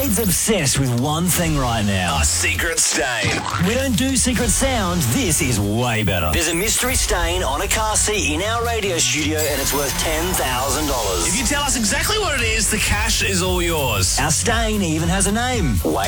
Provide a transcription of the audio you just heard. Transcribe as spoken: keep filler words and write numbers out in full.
Wade's obsessed with one thing right now. A secret stain. We don't do secret sound. This is way better. There's a mystery stain on a car seat in our radio studio and it's worth ten thousand dollars. If you tell us exactly what it is, the cash is all yours. Our stain even has a name. Wade